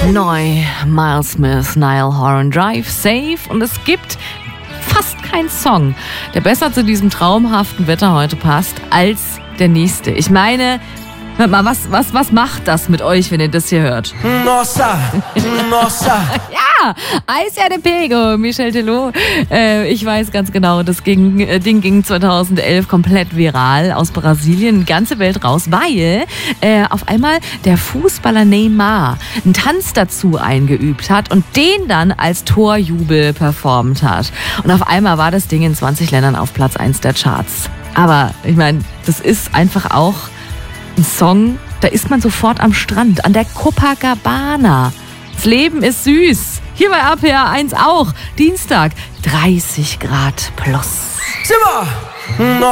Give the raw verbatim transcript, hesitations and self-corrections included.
Neu, Miles Smith, Nile Horan Drive, Safe, und es gibt fast keinen Song, der besser zu diesem traumhaften Wetter heute passt als der nächste. Ich meine, hört mal, was, was, was macht das mit euch, wenn ihr das hier hört? Nossa, nossa. Ja, Aisha de Pego, Michel Telot. Äh, ich weiß ganz genau, das ging, äh, Ding ging zweitausendelf komplett viral aus Brasilien, ganze Welt raus, weil äh, auf einmal der Fußballer Neymar einen Tanz dazu eingeübt hat und den dann als Torjubel performt hat. Und auf einmal war das Ding in zwanzig Ländern auf Platz eins der Charts. Aber ich meine, das ist einfach auch ein Song, da ist man sofort am Strand, an der Copacabana. Das Leben ist süß. Hier bei A P R eins auch. Dienstag, dreißig Grad plus. Simba!